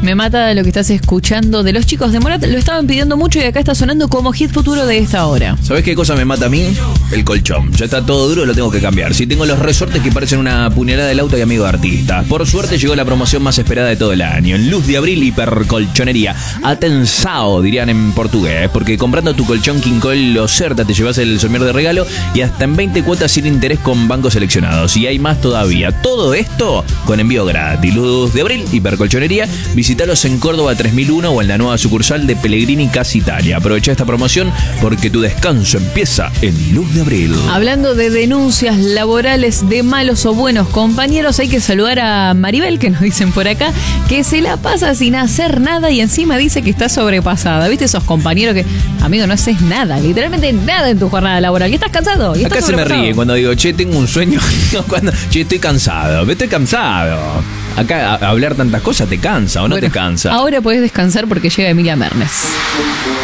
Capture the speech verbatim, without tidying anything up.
Me mata lo que estás escuchando de los chicos de Morat. Lo estaban pidiendo mucho y acá está sonando como hit futuro de esta hora. ¿Sabés qué cosa me mata a mí? El colchón. Ya está todo duro, lo tengo que cambiar. Si tengo los resortes que parecen una puñalada del auto y amigo de artista. Por suerte llegó la promoción más esperada de todo el año. En Luz de Abril, hipercolchonería. Atenção, dirían en portugués. Porque comprando tu colchón King Cole o Certa te llevas el somier de regalo y hasta en veinte cuotas sin interés con bancos seleccionados. Y hay más todavía. Todo esto con envío gratis. Luz de Abril, hipercolchonería. Visítalos en Córdoba tres mil uno o en la nueva sucursal de Pellegrini Casa Italia. Aprovecha esta promoción porque tu descanso empieza en Luz de Abril. Hablando de denuncias laborales de malos o buenos compañeros, hay que saludar a Maribel, que nos dicen por acá, que se la pasa sin hacer nada y encima dice que está sobrepasada. ¿Viste esos compañeros que, amigo, no haces nada, literalmente nada en tu jornada laboral y estás cansado? Y estás acá se me ríe cuando digo, che, tengo un sueño. No, cuando, che, estoy cansado, estoy cansado. Acá a, a hablar tantas cosas te cansa o no bueno, te cansa. Ahora podés descansar porque llega Emilia Mernes.